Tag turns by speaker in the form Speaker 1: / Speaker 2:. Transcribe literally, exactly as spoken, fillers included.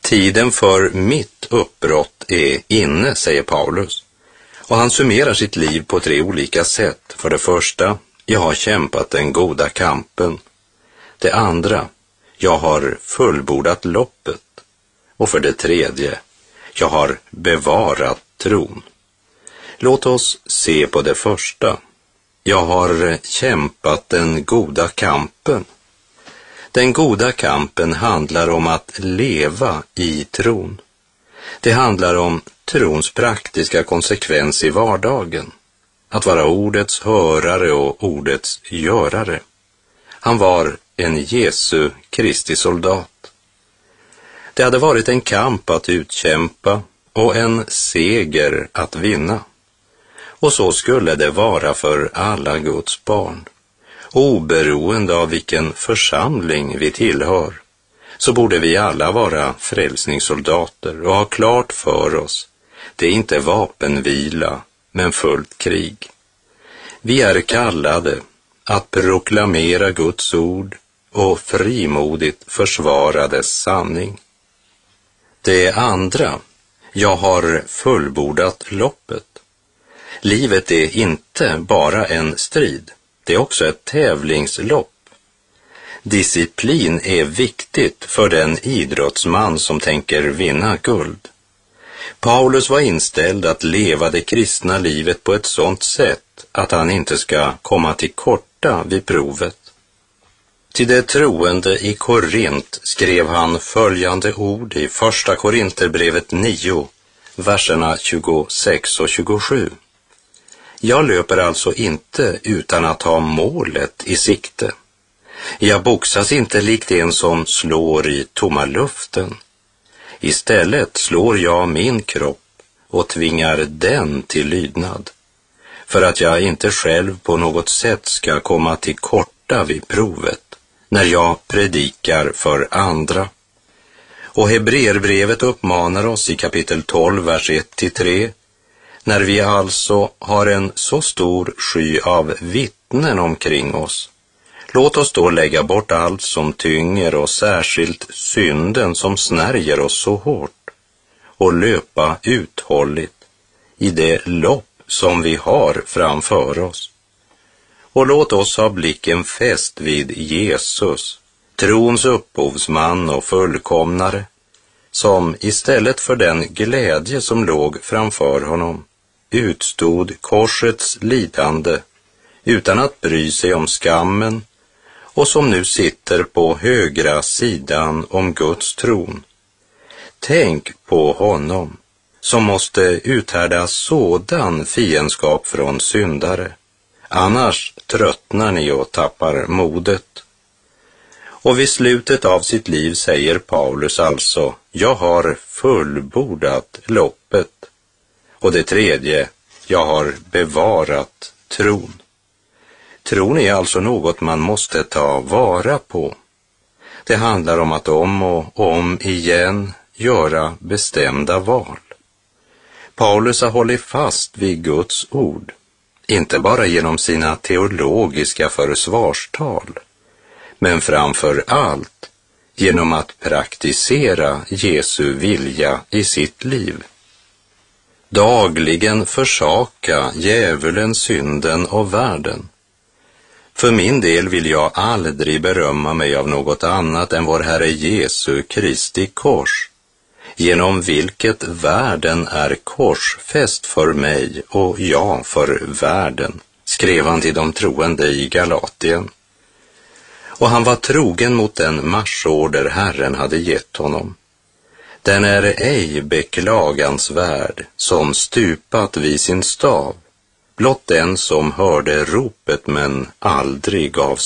Speaker 1: Tiden för mitt uppbrott är inne, säger Paulus. Och han summerar sitt liv på tre olika sätt. För det första, jag har kämpat den goda kampen. Det andra, jag har fullbordat loppet. Och för det tredje, jag har bevarat tron. Låt oss se på det första. Jag har kämpat den goda kampen. Den goda kampen handlar om att leva i tron. Det handlar om trons praktiska konsekvens i vardagen. Att vara ordets hörare och ordets görare. Han var en Jesu Kristi soldat. Det hade varit en kamp att utkämpa och en seger att vinna. Och så skulle det vara för alla Guds barn. Oberoende av vilken församling vi tillhör, så borde vi alla vara frälsningssoldater och ha klart för oss, det är inte vapenvila, men fullt krig. Vi är kallade att proklamera Guds ord och frimodigt försvara dess sanning. Det andra, jag har fullbordat loppet. Livet är inte bara en strid, det är också ett tävlingslopp. Disciplin är viktigt för den idrottsman som tänker vinna guld. Paulus var inställd att leva det kristna livet på ett sådant sätt att han inte ska komma till korta vid provet. Till det troende i Korint skrev han följande ord i första Korinterbrevet nio, verserna tjugosex och tjugosju. Jag löper alltså inte utan att ha målet i sikte. Jag boxas inte likt en som slår i tomma luften. Istället slår jag min kropp och tvingar den till lydnad, för att jag inte själv på något sätt ska komma till korta vid provet när jag predikar för andra. Och Hebreerbrevet uppmanar oss i kapitel tolv, vers ett till tre. När vi alltså har en så stor sky av vittnen omkring oss, låt oss då lägga bort allt som tynger och särskilt synden som snärjer oss så hårt och löpa uthålligt i det lopp som vi har framför oss. Och låt oss ha blicken fäst vid Jesus, trons upphovsman och fullkomnare, som istället för den glädje som låg framför honom utstod korsets lidande utan att bry sig om skammen och som nu sitter på högra sidan om Guds tron. Tänk på honom som måste uthärda sådan fiendskap från syndare. Annars tröttnar ni och tappar modet. Och vid slutet av sitt liv säger Paulus alltså, jag har fullbordat loppet. Och det tredje, jag har bevarat tron. Tron är alltså något man måste ta vara på. Det handlar om att om och om igen göra bestämda val. Paulus har hållit fast vid Guds ord, inte bara genom sina teologiska försvarstal, men framför allt genom att praktisera Jesu vilja i sitt liv. Dagligen försaka djävulen, synden och världen. För min del vill jag aldrig berömma mig av något annat än vår Herre Jesu Kristi kors, genom vilket världen är korsfäst för mig och jag för världen, skrev han till de troende i Galatien. Och han var trogen mot den marschorder Herren hade gett honom. Den är ej beklagansvärd som stupat vid sin stav, blott den som hörde ropet men aldrig gav